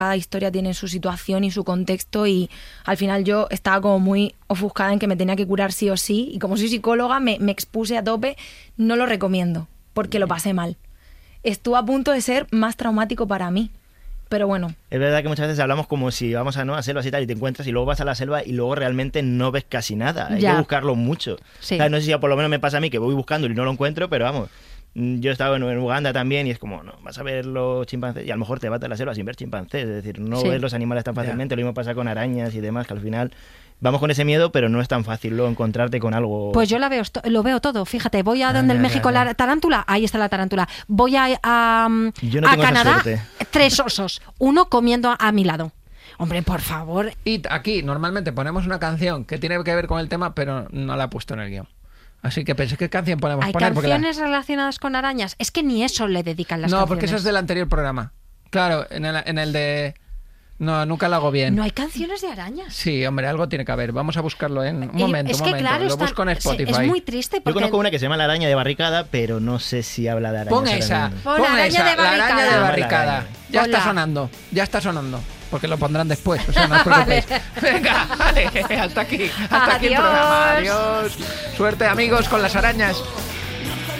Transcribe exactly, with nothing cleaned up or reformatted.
Cada historia tiene su situación y su contexto y al final yo estaba como muy ofuscada en que me tenía que curar sí o sí y como soy psicóloga me, me expuse a tope. No lo recomiendo porque lo pasé mal. Estuvo a punto de ser más traumático para mí. Pero bueno. Es verdad que muchas veces hablamos como si vamos a, ¿no? a selvas y tal y te encuentras y luego vas a la selva y luego realmente no ves casi nada. Hay ya. que buscarlo mucho. Sí. O sea, no sé si por lo menos me pasa a mí que voy buscando y no lo encuentro, pero vamos, yo he estado en, en Uganda también y es como, no, vas a ver los chimpancés y a lo mejor te vas a la selva sin ver chimpancés. Es decir, no Sí. ves los animales tan fácilmente. Lo mismo pasa con arañas y demás, que al final vamos con ese miedo, pero no es tan fácil luego encontrarte con algo. Pues yo la veo, lo veo todo, fíjate, voy a Ah, donde ya, el México ya, ya. la tarántula, ahí está la tarántula. Voy a, a, Yo no a tengo esa Canadá, suerte. tres osos, uno comiendo a, a mi lado. Hombre, por favor. Y aquí normalmente ponemos una canción que tiene que ver con el tema, pero no la he puesto en el guión. Así que pensé, ¿qué canción podemos ¿Hay poner? Porque la- canciones relacionadas con arañas? Es que ni eso le dedican las No, canciones. porque eso es del anterior programa. Claro, en el, en el de... No, nunca lo hago bien. No hay canciones de arañas. Sí, hombre, algo tiene que haber. Vamos a buscarlo en... Un Y momento, es un que momento. claro, lo está- busco en Spotify. es muy triste Yo porque... conozco una que se llama La araña de barricada, pero no sé si habla de arañas. Pon ahora esa, mismo. Pon pon araña esa, de la araña de barricada. barricada. Ya Ponla. está sonando, ya está sonando. Porque lo pondrán después, o sea, no os preocupéis. Venga, vale, hasta aquí, hasta aquí el Adiós. programa. Adiós. Suerte, amigos, con las arañas.